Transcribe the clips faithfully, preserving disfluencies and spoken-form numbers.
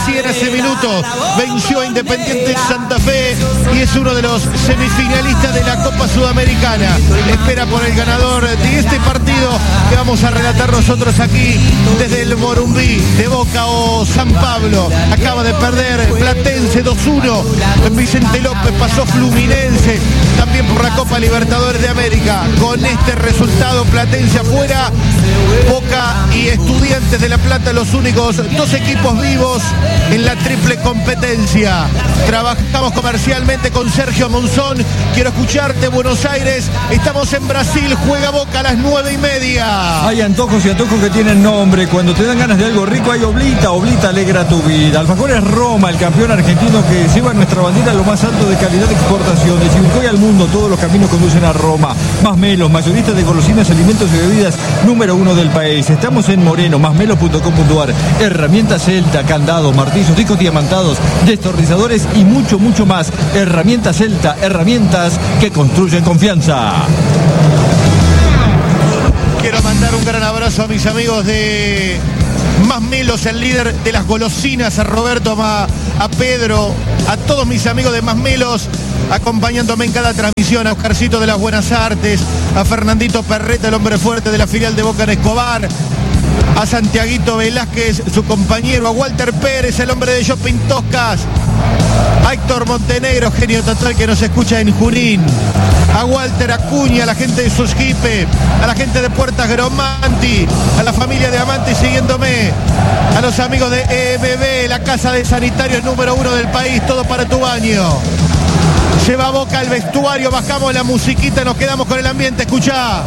recién hace minutos venció a Independiente Santa Fe y es uno de los semifinalistas de la Copa Sudamericana. Espera por el ganador de este partido que vamos a relatar nosotros aquí desde el Morumbí de Boca o San Pablo. Acaba de perder Platense dos uno. Vicente López pasó Fluminense también por la Copa Libertadores de América. Con este resultado, Platense afuera, Boca y Estudiantes de La Plata los únicos dos equipos vivos en la triple competencia. Trabajamos comercialmente con Sergio Monzón. Quiero escucharte, Buenos Aires. Estamos en Brasil, juega Boca a las nueve y media. Hay antojos y antojos que tienen nombre. Cuando te dan ganas de algo rico hay Oblita. Oblita alegra tu vida. Alfajores Roma, el campeón argentino que lleva nuestra bandera a lo más alto de calidad de exportaciones. Y hoy al mundo todos los caminos conducen a Roma. Masmelos, mayorista de golosinas, alimentos y bebidas número uno del país. Estamos en Moreno, masmelos punto com punto ar. Herramientas Celta, candados, martillos, discos diamantados, destornilladores y mucho, mucho más. Herramientas Celta, herramientas que construyen confianza. Quiero mandar un gran abrazo a mis amigos de Masmelos, el líder de las golosinas, a Roberto, a, a Pedro, a todos mis amigos de Masmelos, acompañándome en cada transmisión, a Oscarcito de las Buenas Artes, a Fernandito Perreta, el hombre fuerte de la filial de Boca en Escobar, a Santiaguito Velázquez, su compañero, a Walter Pérez, el hombre de Shopping Toscas, a Héctor Montenegro, genio total que nos escucha en Junín, a Walter Acuña, a la gente de Susquipe, a la gente de Puertas Gromanti, a la familia de Amanti siguiéndome, a los amigos de E M B, la casa de sanitarios número uno del país, todo para tu baño. Lleva Boca al vestuario, bajamos la musiquita, nos quedamos con el ambiente, escuchá.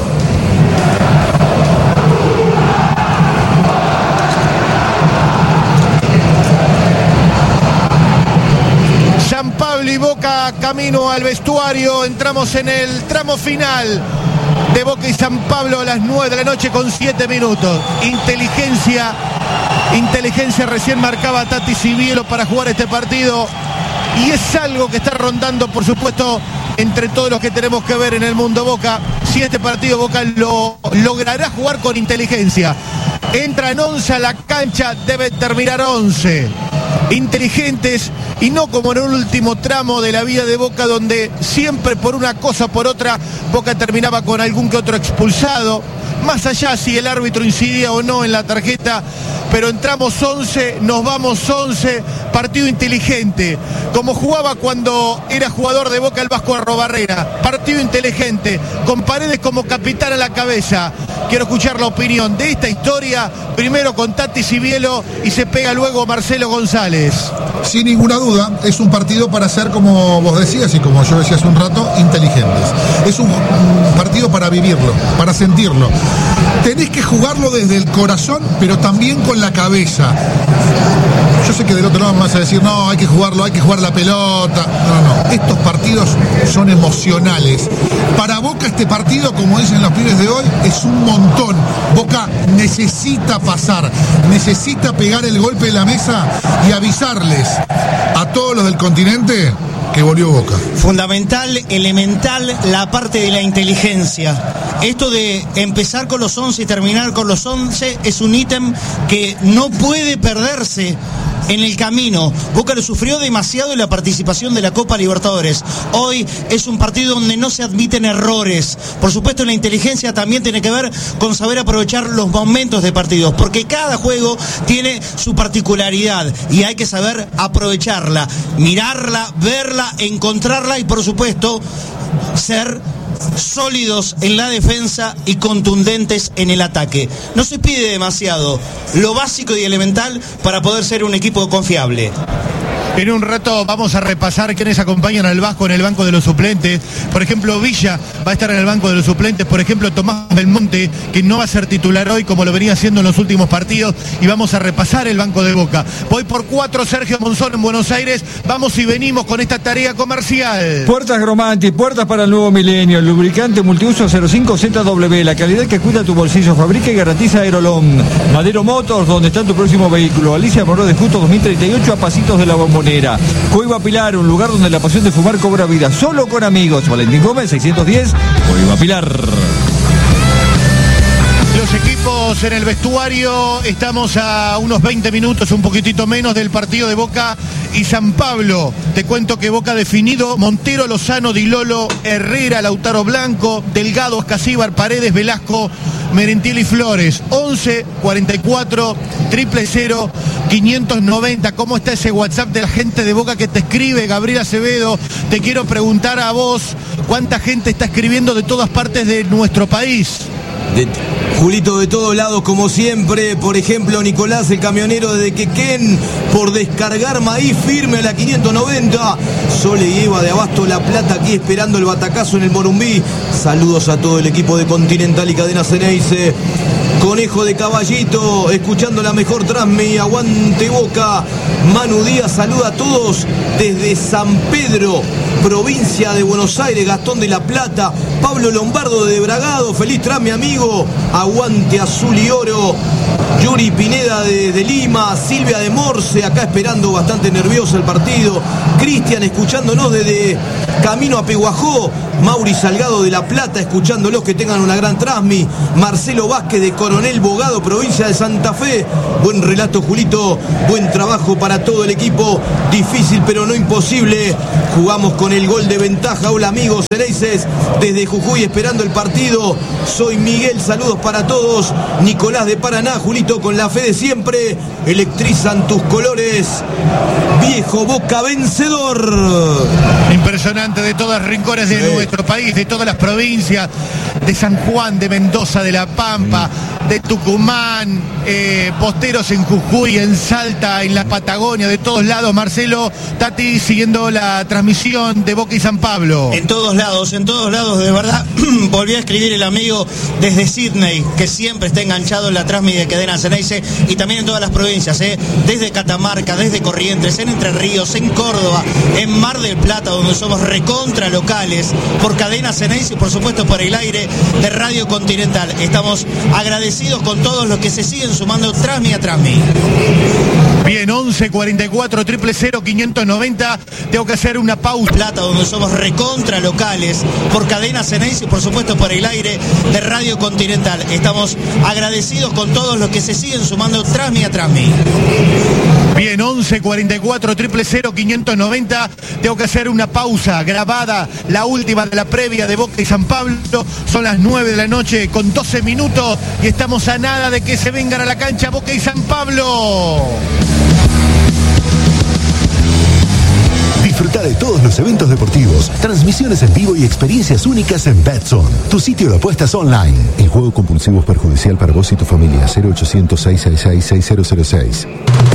San Pablo y Boca camino al vestuario, entramos en el tramo final de Boca y San Pablo a las nueve de la noche con siete minutos. Inteligencia, inteligencia recién marcaba Tati Sibielo para jugar este partido y es algo que está rondando, por supuesto, entre todos los que tenemos que ver en el mundo Boca. Si este partido Boca lo logrará jugar con inteligencia, entra en once a la cancha, debe terminar once. Inteligentes y no como en un último tramo de la vida de Boca donde siempre por una cosa o por otra Boca terminaba con algún que otro expulsado, más allá si el árbitro incidía o no en la tarjeta, pero entramos once, nos vamos once, partido inteligente, como jugaba cuando era jugador de Boca el Vasco Arrobarrena, partido inteligente, con Paredes como capitán a la cabeza. Quiero escuchar la opinión de esta historia, primero con Tati Sibielo y se pega luego Marcelo González. Sin ninguna duda, es un partido para ser, como vos decías y como yo decía hace un rato, inteligentes. Es un, un partido para vivirlo, para sentirlo. Tenés que jugarlo desde el corazón, pero también con la cabeza. Yo sé que del otro lado me vas a decir, no, hay que jugarlo, hay que jugar la pelota. No, no, no. Estos partidos son emocionales. Para Boca este partido, como dicen los pibes de hoy, es un montón. Boca necesita pasar, necesita pegar el golpe en la mesa y avisarles a todos los del continente que volvió Boca. Fundamental, elemental, la parte de la inteligencia. Esto de empezar con los once y terminar con los once es un ítem que no puede perderse en el camino. Boca lo sufrió demasiado en la participación de la Copa Libertadores. Hoy es un partido donde no se admiten errores. Por supuesto, la inteligencia también tiene que ver con saber aprovechar los momentos de partidos, porque cada juego tiene su particularidad y hay que saber aprovecharla, mirarla, verla, encontrarla y, por supuesto, ser sólidos en la defensa y contundentes en el ataque. No se pide demasiado, lo básico y elemental para poder ser un equipo confiable. En un rato vamos a repasar quiénes acompañan al Vasco en el banco de los suplentes. Por ejemplo, Villa va a estar en el banco de los suplentes. Por ejemplo, Tomás Belmonte, que no va a ser titular hoy como lo venía haciendo en los últimos partidos. Y vamos a repasar el banco de Boca. Voy por cuatro, Sergio Monzón en Buenos Aires. Vamos y venimos con esta tarea comercial. Puertas Gromanti, puertas para el nuevo milenio. Lubricante multiuso cero cinco Z W. La calidad que cuida tu bolsillo. Fabrica y garantiza Aerolón. Madero Motors, donde está tu próximo vehículo. Alicia Moró de Justo dos mil treinta y ocho, a pasitos de la Bombonera. Coiba Pilar, un lugar donde la pasión de fumar cobra vida. Solo con amigos. Valentín Gómez, seiscientos diez, Coiba Pilar. Los equipos Entramos en el vestuario, estamos a unos veinte minutos, un poquitito menos del partido de Boca y San Pablo. Te cuento que Boca definido: Montero, Lozano, Di Lolo, Herrera, Lautaro Blanco, Delgado, Escasíbar, Paredes, Velasco, Merentiel y Flores. once cuarenta y cuatro triple cero quinientos noventa. ¿Cómo está ese WhatsApp de la gente de Boca que te escribe? Gabriel Acevedo, te quiero preguntar a vos, ¿cuánta gente está escribiendo de todas partes de nuestro país? De, Julito, de todos lados, como siempre. Por ejemplo, Nicolás, el camionero de Quequén, por descargar maíz firme a la quinientos noventa. Sole y Eva de Abasto La Plata, aquí esperando el batacazo en el Morumbí. Saludos a todo el equipo de Continental y Cadena Ceneice. Conejo de Caballito, escuchando la mejor Transmi, aguante Boca. Manu Díaz saluda a todos desde San Pedro, provincia de Buenos Aires, Gastón de La Plata. Pablo Lombardo de Bragado, feliz Transmi, amigo. Aguante Azul y Oro. Yuri Pineda de, de Lima, Silvia de Morse, acá esperando bastante nervioso el partido. Cristian escuchándonos desde camino a Peguajó. Mauri Salgado de La Plata escuchándolos, que tengan una gran Transmi. Marcelo Vázquez de Coronel Bogado, provincia de Santa Fe. Buen relato, Julito, buen trabajo para todo el equipo. Difícil pero no imposible. Jugamos con el gol de ventaja. Hola amigos Ceneices, desde Jujuy esperando el partido. Soy Miguel, saludos para todos. Nicolás de Paraná, Julito, con la fe de siempre. Electrizan tus colores. Viejo Boca vencedor. Impresionante, de todos los rincones de sí. nuestro país, de todas las provincias, de San Juan, de Mendoza, de La Pampa, mm. de Tucumán, eh, posteros en Jujuy, en Salta, en la Patagonia, de todos lados. Marcelo, Tati, siguiendo la transmisión de Boca y San Pablo. En todos lados, en todos lados, de verdad. Volví a escribir el amigo desde Sydney, que siempre está enganchado en la transmisión de Cadena Ceneice, y también en todas las provincias, ¿eh? Desde Catamarca, desde Corrientes, en Entre Ríos, en Córdoba, en Mar del Plata, donde somos recontra locales, por Cadena Ceneice y por supuesto por el aire de Radio Continental. Estamos agradecidos con todos los que se siguen sumando Transmi a Transmi. Bien, once cuarenta y cuatro triple cero quinientos noventa. Tengo que hacer una pausa. Plata, donde somos recontra locales, por Cadena Ceneice y por supuesto por el aire de Radio Continental. Estamos agradecidos con todos los que se siguen sumando Transmi a Transmi. Bien, once cuarenta y cuatro triple cero quinientos noventa. Tengo que hacer una pausa grabada, la última de la previa de Boca y San Pablo. Son las nueve de la noche con doce minutos y estamos a nada de que se vengan a la cancha Boca y San Pablo. Disfruta de todos los eventos deportivos, transmisiones en vivo y experiencias únicas en BetZone, tu sitio de apuestas online. El juego compulsivo es perjudicial para vos y tu familia. cero ochocientos, seiscientos sesenta y seis, seis cero cero seis.